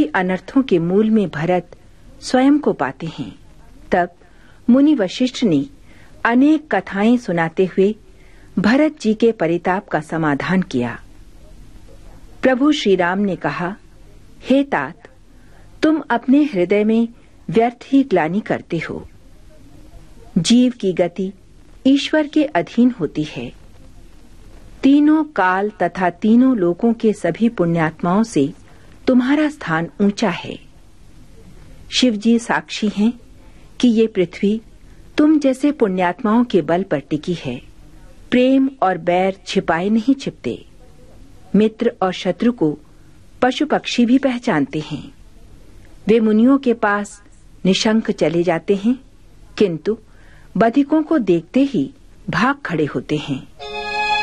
अनर्थों के मूल में भरत स्वयं को पाते हैं। तब मुनि वशिष्ठ ने अनेक कथाएं सुनाते हुए भरत जी के परिताप का समाधान किया। प्रभु श्री राम ने कहा, हे तात, तुम अपने हृदय में व्यर्थ ही ग्लानि करते हो। जीव की गति ईश्वर के अधीन होती है। तीनों काल तथा तीनों लोकों के सभी पुण्यात्माओं से तुम्हारा स्थान ऊंचा है। शिव जी साक्षी हैं कि ये पृथ्वी तुम जैसे पुण्यात्माओं के बल पर टिकी है। प्रेम और बैर छिपाए नहीं छिपते। मित्र और शत्रु को पशु पक्षी भी पहचानते हैं। वे मुनियों के पास निशंक चले जाते हैं, किंतु बधिकों को देखते ही भाग खड़े होते हैं।